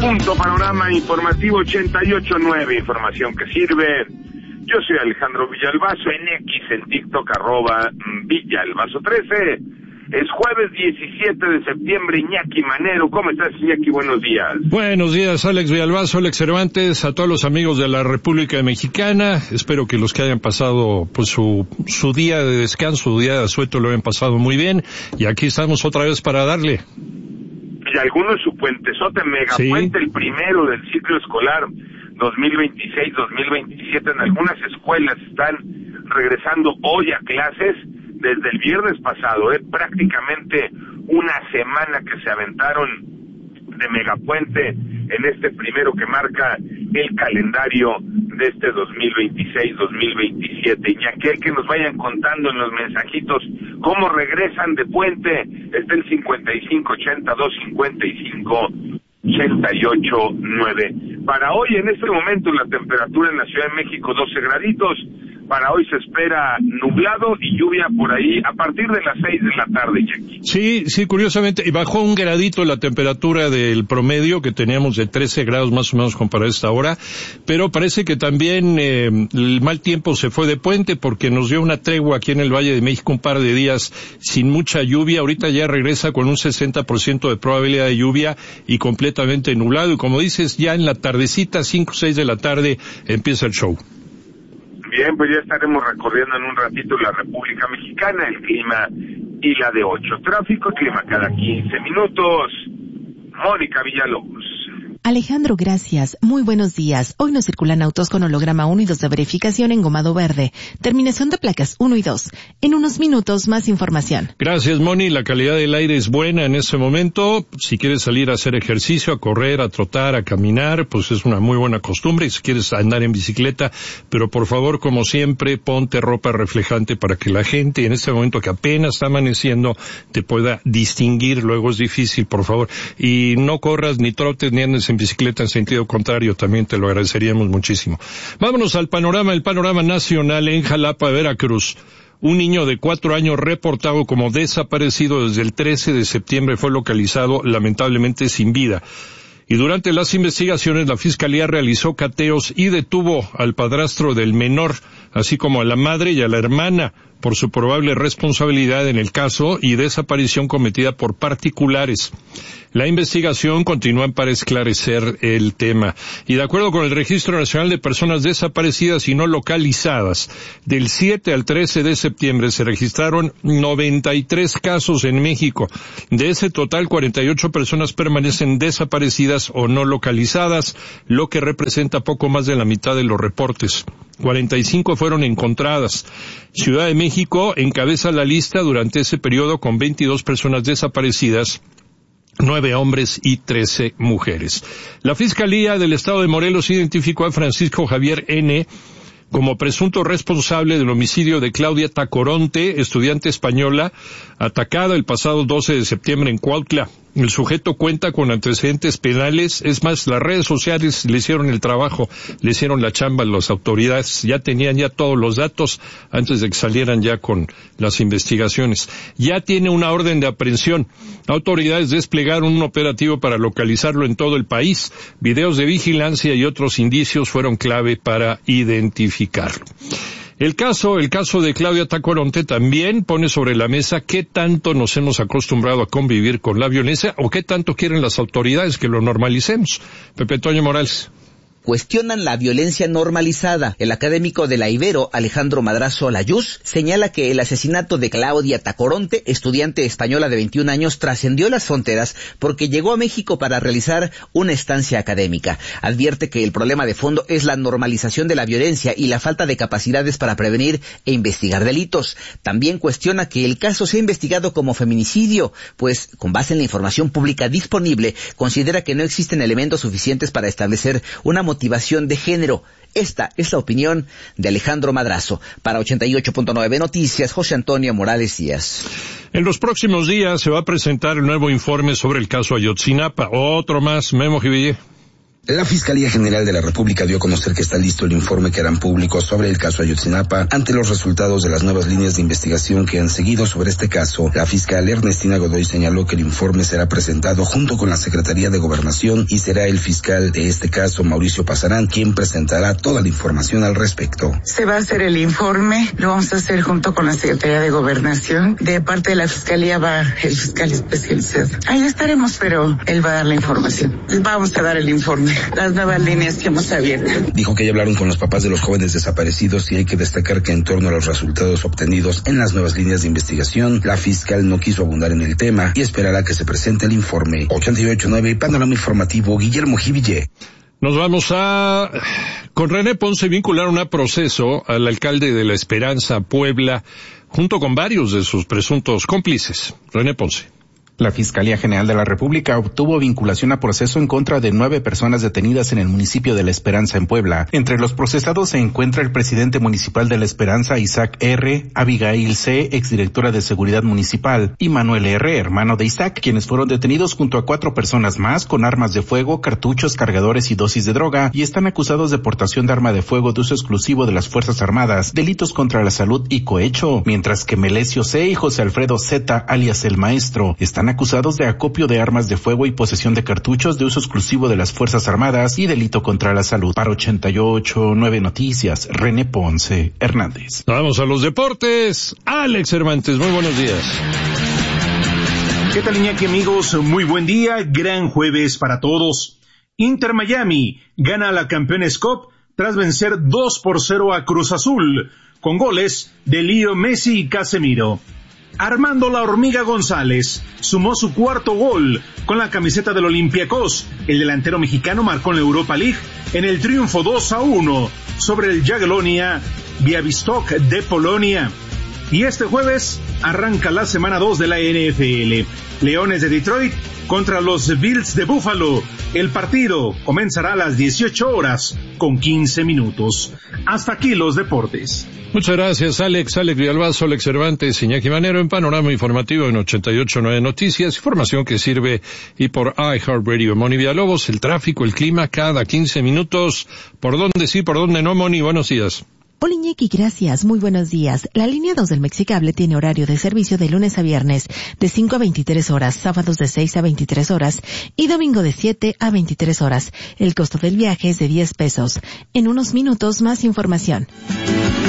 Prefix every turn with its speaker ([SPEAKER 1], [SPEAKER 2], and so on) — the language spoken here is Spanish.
[SPEAKER 1] punto, panorama informativo 88.9, información que sirve. Yo soy Alejandro Villalbazo, en X, en TikTok, @Villalbazo13. Es jueves 17 de septiembre, Iñaki Manero. ¿Cómo estás, Iñaki? Buenos días.
[SPEAKER 2] Buenos días, Alex Villalbazo, Alex Cervantes, a todos los amigos de la República Mexicana. Espero que los que hayan pasado pues su día de descanso, su día de asueto, lo hayan pasado muy bien. Y aquí estamos otra vez para darle.
[SPEAKER 1] Y algunos su puentezote, megapuente, sí. El primero del ciclo escolar 2026-2027. En algunas escuelas están regresando hoy a clases desde el viernes pasado, prácticamente una semana que se aventaron de megapuente en este primero que marca el calendario de este 2026-2027. Y aquel que nos vayan contando en los mensajitos cómo regresan de puente, está el 5580-255-889. Para hoy, en este momento, la temperatura en la Ciudad de México, 12 graditos. Para hoy se espera nublado y lluvia por ahí a partir de las 6 de la tarde, Jackie.
[SPEAKER 2] Sí, curiosamente, y bajó un gradito la temperatura del promedio que teníamos de 13 grados más o menos comparado a esta hora, pero parece que también el mal tiempo se fue de puente porque nos dio una tregua aquí en el Valle de México un par de días sin mucha lluvia. Ahorita ya regresa con un 60% de probabilidad de lluvia y completamente nublado, y como dices, ya en la tardecita, 5 o 6 de la tarde, empieza el show.
[SPEAKER 1] Bien, pues ya estaremos recorriendo en un ratito la República Mexicana, el clima y la de 8. Tráfico, clima cada 15 minutos. Mónica Villalobos.
[SPEAKER 3] Alejandro, gracias. Muy buenos días. Hoy nos circulan autos con holograma 1 y 2 de verificación en gomado verde. Terminación de placas 1 y 2. En unos minutos, más información.
[SPEAKER 2] Gracias, Moni. La calidad del aire es buena en este momento. Si quieres salir a hacer ejercicio, a correr, a trotar, a caminar, pues es una muy buena costumbre. Y si quieres andar en bicicleta, pero por favor, como siempre, ponte ropa reflejante para que la gente, en este momento que apenas está amaneciendo, te pueda distinguir. Luego es difícil, por favor. Y no corras, ni trotes, ni andes en bicicleta en sentido contrario, también te lo agradeceríamos muchísimo. Vámonos al panorama, el panorama nacional. En Jalapa, Veracruz. Un niño de 4 años reportado como desaparecido desde el 13 de septiembre fue localizado lamentablemente sin vida. Y durante las investigaciones la Fiscalía realizó cateos y detuvo al padrastro del menor, así como a la madre y a la hermana, por su probable responsabilidad en el caso y desaparición cometida por particulares. La investigación continúa para esclarecer el tema. Y de acuerdo con el Registro Nacional de Personas Desaparecidas y No Localizadas, del 7 al 13 de septiembre se registraron 93 casos en México. De ese total, 48 personas permanecen desaparecidas o no localizadas, lo que representa poco más de la mitad de los reportes. 45 fueron encontradas. Ciudad de México encabeza la lista durante ese periodo con 22 personas desaparecidas, 9 hombres y 13 mujeres. La Fiscalía del Estado de Morelos identificó a Francisco Javier N. como presunto responsable del homicidio de Claudia Tacoronte, estudiante española, atacada el pasado 12 de septiembre en Cuautla. El sujeto cuenta con antecedentes penales, es más, las redes sociales le hicieron el trabajo, le hicieron la chamba a las autoridades, ya tenían ya todos los datos antes de que salieran ya con las investigaciones. Ya tiene una orden de aprehensión. Autoridades desplegaron un operativo para localizarlo en todo el país. Videos de vigilancia y otros indicios fueron clave para identificarlo. El caso de Claudia Tacoronte también pone sobre la mesa qué tanto nos hemos acostumbrado a convivir con la violencia o qué tanto quieren las autoridades que lo normalicemos. Pepe Toño Morales.
[SPEAKER 4] Cuestionan la violencia normalizada. El académico de la Ibero, Alejandro Madrazo Layuz, señala que el asesinato de Claudia Tacoronte, estudiante española de 21 años, trascendió las fronteras porque llegó a México para realizar una estancia académica. Advierte que el problema de fondo es la normalización de la violencia y la falta de capacidades para prevenir e investigar delitos. También cuestiona que el caso sea investigado como feminicidio, pues, con base en la información pública disponible, considera que no existen elementos suficientes para establecer una motivación de género. Esta es la opinión de Alejandro Madrazo. Para 88.9 Noticias, José Antonio Morales Díaz.
[SPEAKER 2] En los próximos días se va a presentar el nuevo informe sobre el caso Ayotzinapa. Otro más, Memo Jiville.
[SPEAKER 5] La Fiscalía General de la República dio a conocer que está listo el informe que harán público sobre el caso Ayotzinapa ante los resultados de las nuevas líneas de investigación que han seguido sobre este caso. La fiscal Ernestina Godoy señaló que el informe será presentado junto con la Secretaría de Gobernación y será el fiscal de este caso, Mauricio Pasarán, quien presentará toda la información al respecto.
[SPEAKER 6] Se va a hacer el informe, lo vamos a hacer junto con la Secretaría de Gobernación. De parte de la Fiscalía va el fiscal especializado. Ahí estaremos, pero él va a dar la información. Vamos a dar el informe. Las nuevas líneas que hemos abierto.
[SPEAKER 5] Dijo que ya hablaron con los papás de los jóvenes desaparecidos y hay que destacar que en torno a los resultados obtenidos en las nuevas líneas de investigación, la fiscal no quiso abundar en el tema y esperará que se presente el informe. 88.9 Panorama Informativo, Guillermo Jiville.
[SPEAKER 2] Nos vamos con René Ponce vincularon a proceso al alcalde de La Esperanza, Puebla, junto con varios de sus presuntos cómplices. René Ponce.
[SPEAKER 7] La Fiscalía General de la República obtuvo vinculación a proceso en contra de 9 personas detenidas en el municipio de La Esperanza, en Puebla. Entre los procesados se encuentra el presidente municipal de La Esperanza, Isaac R., Abigail C., exdirectora de Seguridad Municipal, y Manuel R., hermano de Isaac, quienes fueron detenidos junto a 4 personas más con armas de fuego, cartuchos, cargadores y dosis de droga, y están acusados de portación de arma de fuego de uso exclusivo de las Fuerzas Armadas, delitos contra la salud y cohecho, mientras que Melesio C. y José Alfredo Z., alias El Maestro, están acusados de acopio de armas de fuego y posesión de cartuchos de uso exclusivo de las Fuerzas Armadas y delito contra la salud. Para 88.9 Noticias, René Ponce Hernández.
[SPEAKER 2] Vamos a los deportes. Alex Cervantes, muy buenos días.
[SPEAKER 8] ¿Qué tal, Iñaki, amigos? Muy buen día, gran jueves para todos. Inter Miami gana la Campeones Cup tras vencer 2-0 a Cruz Azul, con goles de Leo Messi y Casemiro. Armando La Hormiga González sumó su 4º gol con la camiseta del Olympiacos. El delantero mexicano marcó en la Europa League en el triunfo 2-1 sobre el Jagiellonia Białystok de Polonia. Y este jueves arranca la semana 2 de la NFL. Leones de Detroit contra los Bills de Buffalo. El partido comenzará a las 18 horas con 15 minutos. Hasta aquí los deportes.
[SPEAKER 2] Muchas gracias, Alex Villalbazo, Alex Cervantes, Iñaki Manero en Panorama Informativo en 88.9 Noticias. Información que sirve y por iHeartRadio. Moni Villalobos, el tráfico, el clima cada 15 minutos. ¿Por dónde sí, por dónde no, Moni? Buenos días.
[SPEAKER 3] Hola Iñaki, gracias. Muy buenos días. La línea 2 del Mexicable tiene horario de servicio de lunes a viernes de 5 a 23 horas, sábados de 6 a 23 horas y domingo de 7 a 23 horas. El costo del viaje es de $10. En unos minutos más información.